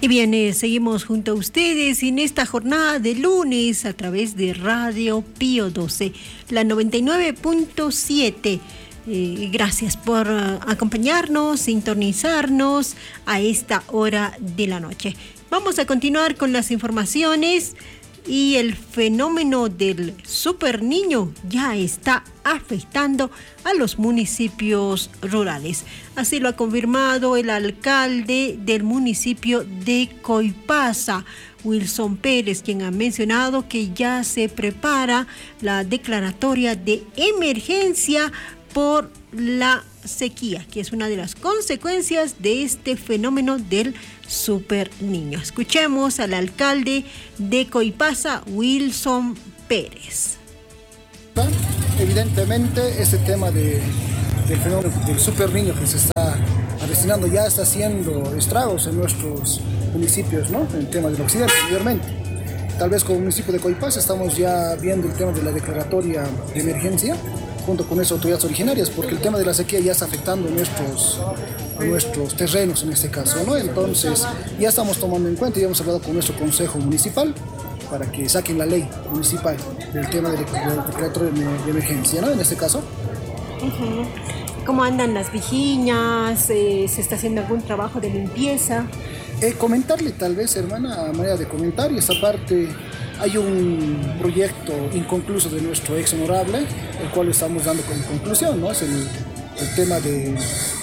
Y bien, seguimos junto a ustedes en esta jornada de lunes a través de Radio Pío 12, la 99.7. Gracias por acompañarnos, sintonizarnos a esta hora de la noche. Vamos a continuar con las informaciones. Y el fenómeno del super niño ya está afectando a los municipios rurales. Así lo ha confirmado el alcalde del municipio de Coipasa, Wilson Pérez, quien ha mencionado que ya se prepara la declaratoria de emergencia por la sequía, que es una de las consecuencias de este fenómeno del super niño. Escuchemos al alcalde de Coipasa, Wilson Pérez. Evidentemente, este tema del fenómeno del super niño que se está avecinando ya está haciendo estragos en nuestros municipios, ¿no? En el tema del occidente, mayormente. Tal vez como municipio de Coipasa estamos ya viendo el tema de la declaratoria de emergencia junto con esas autoridades originarias, porque el tema de la sequía ya está afectando a nuestros terrenos en este caso, ¿no? Entonces ya estamos tomando en cuenta y hemos hablado con nuestro consejo municipal para que saquen la ley municipal del tema de la declaratoria de emergencia, ¿no? En este caso. ¿Cómo andan las vigiñas? ¿Se está haciendo algún trabajo de limpieza? Comentarle tal vez, hermana, a manera de comentario, esta parte, hay un proyecto inconcluso de nuestro ex honorable, el cual estamos dando como conclusión, ¿no? Es el tema de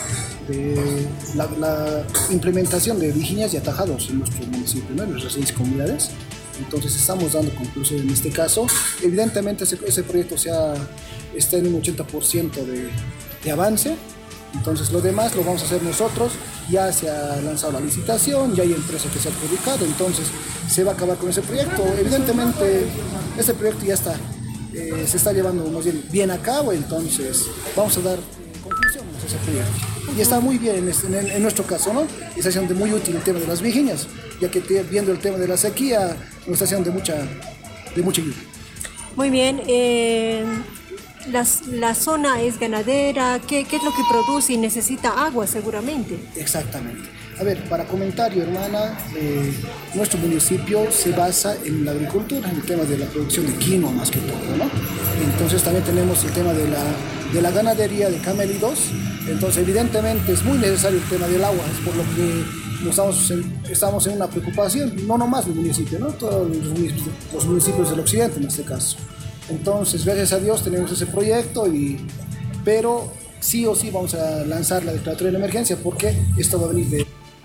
la implementación de vigiñas y atajados en nuestro municipio, ¿no? En las residencias y comunidades. Entonces estamos dando conclusión en este caso. Evidentemente ese proyecto está en un 80% de avance. Entonces lo demás lo vamos a hacer nosotros. Ya se ha lanzado la licitación, ya hay empresa que se ha adjudicado, entonces se va a acabar con ese proyecto. Evidentemente ese proyecto ya está, se está llevando bien a cabo, entonces vamos a dar conclusión a ese proyecto. Y está muy bien en nuestro caso, ¿no? Está siendo muy útil el tema de las vigiñas, ya que viendo el tema de la sequía nos está haciendo de mucha ayuda. Muy bien. La zona es ganadera, ¿qué es lo que produce y necesita agua seguramente? Exactamente. A ver, para comentario, hermana, nuestro municipio se basa en la agricultura, en el tema de la producción de quinoa más que todo, ¿no? Entonces también tenemos el tema de la ganadería de camélidos, entonces evidentemente es muy necesario el tema del agua, es por lo que estamos en una preocupación, no nomás el municipio, ¿no? Todos los municipios del occidente en este caso. Entonces, gracias a Dios tenemos ese proyecto, pero sí o sí vamos a lanzar la declaratoria de emergencia porque esto va a venir de...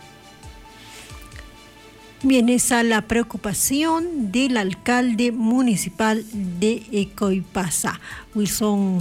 Bien, esa la preocupación del alcalde municipal de Coipasa, Wilson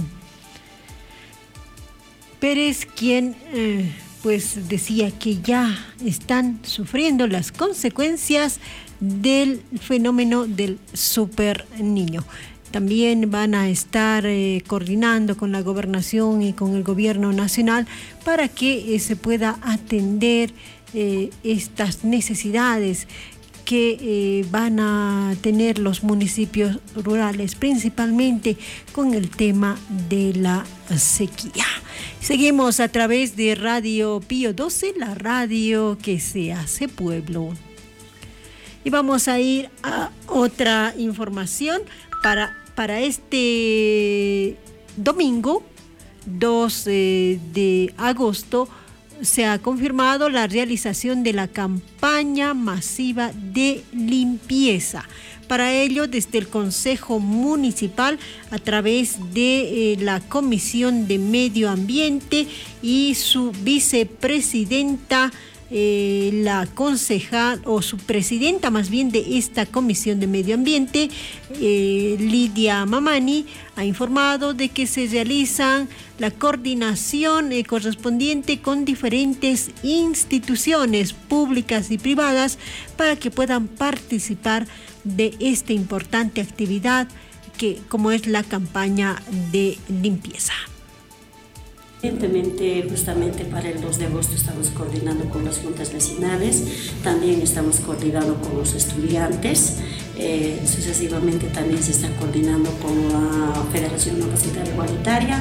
Pérez, quien pues decía que ya están sufriendo las consecuencias del fenómeno del super niño. También van a estar coordinando con la gobernación y con el gobierno nacional para que se pueda atender estas necesidades que van a tener los municipios rurales, principalmente con el tema de la sequía. Seguimos a través de Radio Pío 12, la radio que se hace pueblo. Y vamos a ir a otra información para este domingo 2 de agosto. Se ha confirmado la realización de la campaña masiva de limpieza. Para ello, desde el Consejo Municipal, a través de la Comisión de Medio Ambiente y su vicepresidenta, la concejal o su presidenta más bien de esta Comisión de Medio Ambiente, Lidia Mamani, ha informado de que se realizan la coordinación correspondiente con diferentes instituciones públicas y privadas para que puedan participar de esta importante actividad como es la campaña de limpieza. Evidentemente, justamente para el 2 de agosto estamos coordinando con las juntas vecinales, también estamos coordinando con los estudiantes, sucesivamente también se está coordinando con la Federación Universitaria Igualitaria,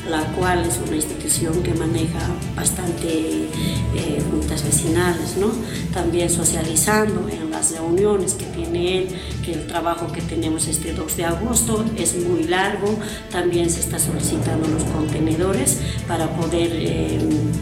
la cual es una institución que maneja bastante juntas vecinales, ¿no? También socializando en las reuniones que tiene él, que el trabajo que tenemos este 2 de agosto es muy largo, también se está solicitando los contenedores para poder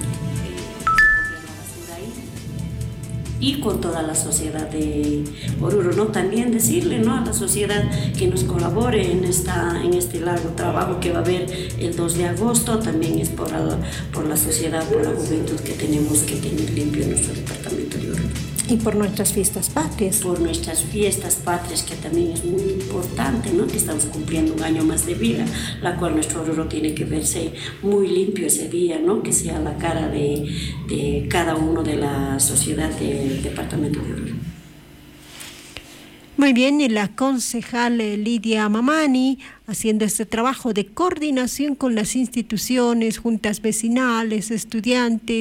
y con toda la sociedad de Oruro, ¿no? También decirle, ¿no?, a la sociedad que nos colabore en este largo trabajo que va a haber el 2 de agosto, también es por la sociedad, por la juventud que tenemos que tener limpio en nuestro departamento de Oruro. Y por nuestras fiestas patrias. Por nuestras fiestas patrias, que también es muy importante, ¿no?, que estamos cumpliendo un año más de vida, la cual nuestro Oruro tiene que verse muy limpio ese día, ¿no?, que sea la cara de cada uno de la sociedad del departamento de Oruro. Muy bien, y la concejal Lidia Mamani haciendo este trabajo de coordinación con las instituciones, juntas vecinales, estudiantes,